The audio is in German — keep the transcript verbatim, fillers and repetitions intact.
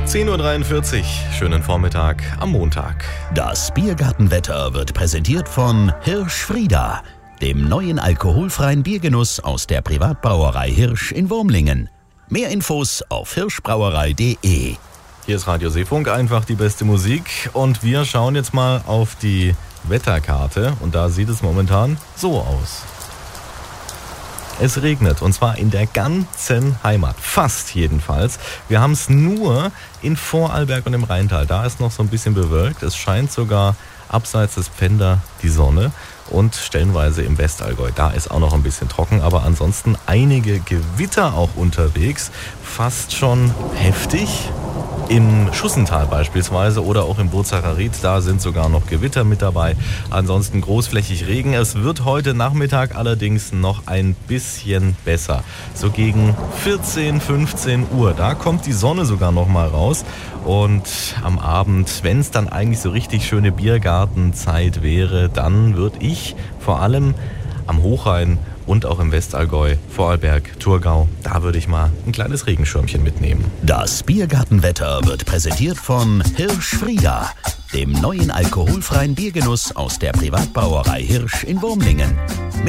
zehn Uhr dreiundvierzig, schönen Vormittag am Montag. Das Biergartenwetter wird präsentiert von Hirsch Frieda, dem neuen alkoholfreien Biergenuss aus der Privatbrauerei Hirsch in Wurmlingen. Mehr Infos auf hirschbrauerei punkt de. Hier ist Radio Seefunk, einfach die beste Musik. Und wir schauen jetzt mal auf die Wetterkarte. Und da sieht es momentan so aus. Es regnet, und zwar in der ganzen Heimat, fast jedenfalls. Wir haben es nur in Vorarlberg und im Rheintal. Da ist noch so ein bisschen bewölkt. Es scheint sogar abseits des Pfänder die Sonne. Und stellenweise im Westallgäu, da ist auch noch ein bisschen trocken. Aber ansonsten einige Gewitter auch unterwegs. Fast schon heftig. Im Schussental beispielsweise oder auch im Burzacher Ried, da sind sogar noch Gewitter mit dabei. Ansonsten großflächig Regen. Es wird heute Nachmittag allerdings noch ein bisschen besser. So gegen vierzehn, fünfzehn Uhr, da kommt die Sonne sogar noch mal raus. Und am Abend, wenn es dann eigentlich so richtig schöne Biergartenzeit wäre, dann würde ich vor allem am Hochrhein und auch im Westallgäu, Vorarlberg, Thurgau, da würde ich mal ein kleines Regenschirmchen mitnehmen. Das Biergartenwetter wird präsentiert von Hirsch Frieda, dem neuen alkoholfreien Biergenuss aus der Privatbrauerei Hirsch in Wurmlingen.